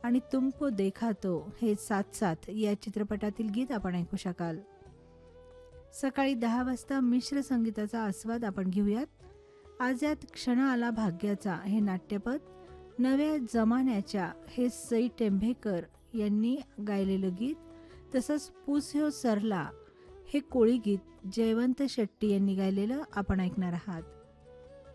आणि तुमको देखा तो हे साथ साथ या चित्रपटातील गीत आपण ऐकू शकाल. सकाळी 10 वाजता मिश्र संगीताचा आस्वाद आपण घेऊयात. आज यात क्षण आला भाग्याचा हे नाट्यपद, नव्या जमान्याच्या हे सई टेंभेकर यांनी गायलेलं गीत, तसंच पुस्यो सरला हे कोळी गीत जयवंत शेट्टी यांनी गायलेलं आपण ऐकणार आहात.